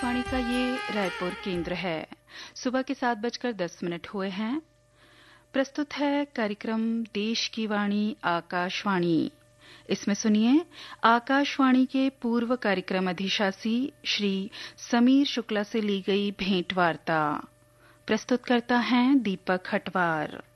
आकाशवाणी का ये रायपुर केंद्र है। सुबह के 7:10 हुए हैं। प्रस्तुत है कार्यक्रम देश की वाणी आकाशवाणी। इसमें सुनिए आकाशवाणी के पूर्व कार्यक्रम अधिशासी श्री समीर शुक्ला से ली गई भेंट वार्ता। प्रस्तुत करता है दीपक हटवार।